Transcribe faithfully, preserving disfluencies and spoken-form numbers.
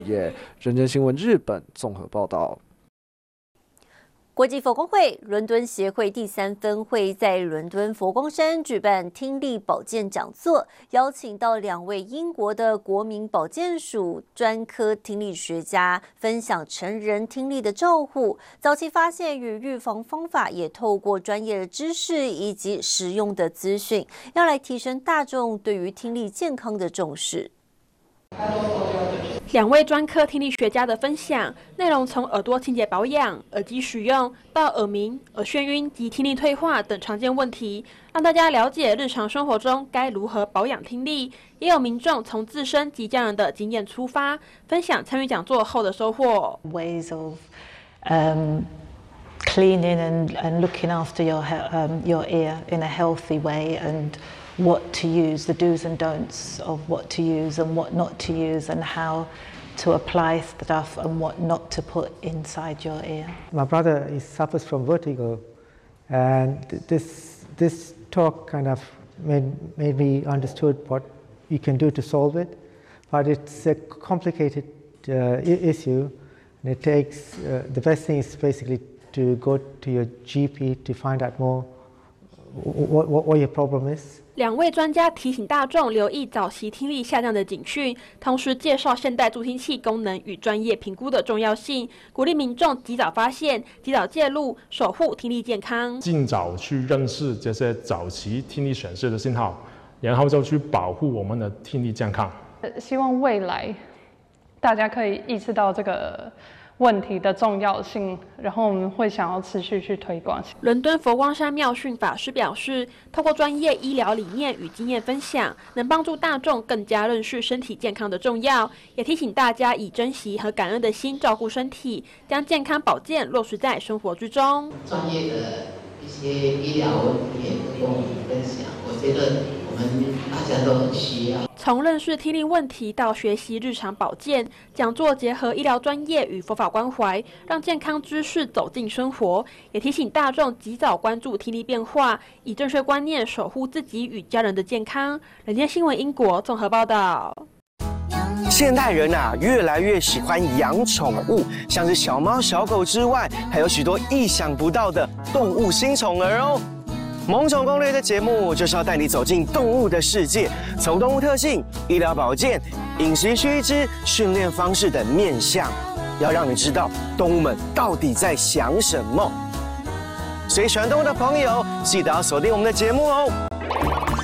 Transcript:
业。人间新闻日本综合报道。 国际佛光会伦敦协会第三分会在伦敦佛光山举办听力保健讲座，邀请到两位英国的国民保健署专科听力学家分享成人听力的照护、早期发现与预防方法，也透过专业的知识以及实用的资讯，要来提升大众对于听力健康的重视。 两位专科听力学家的分享内容从耳朵清洁保养、耳机使用到耳鸣、耳眩晕及听力退化等常见问题，让大家了解日常生活中该如何保养听力。也有民众从自身及家人的经验出发，分享参与讲座后的收获。 Ways of um, cleaning and, and looking after your um, your ear in a healthy way, and what to use, the do's and don'ts of what to use and what not to use, and how to apply stuff and what not to put inside your ear. My brother is, suffers from vertigo, and this this talk kind of made made me understood what you can do to solve it, but it's a complicated uh, issue, and it takes uh, the best thing is basically to go to your G P to find out more what what, what your problem is. 两位专家提醒大众留意早期听力下降的警讯，同时介绍现代助听器功能与专业评估的重要性，鼓励民众及早发现、及早介入，守护听力健康。 尽早去认识这些早期听力显示的信号，然后就去保护我们的听力健康。 希望未来大家可以意识到这个问题的重要性，然后我们会想要持续去推广。 伦敦佛光山妙训法师表示，透过专业医疗理念与经验分享，能帮助大众更加认识身体健康的重要，也提醒大家以珍惜和感恩的心照顾身体，将健康保健落实在生活之中。 专业的一些医疗问题也跟我们分享，我觉得我们大家都很需要。 从认识听力问题到学习日常保健，讲座结合医疗专业与佛法关怀，让健康知识走进生活，也提醒大众及早关注听力变化，以正确观念守护自己与家人的健康。人间新闻英国综合报道。 现代人啊，越来越喜欢养宠物，像是小猫、小狗之外，还有许多意想不到的动物新宠儿哦。萌宠攻略的节目就是要带你走进动物的世界，从动物特性、医疗保健、饮食须知、训练方式等面向，要让你知道动物们到底在想什么。所以喜欢动物的朋友，记得要锁定我们的节目哦。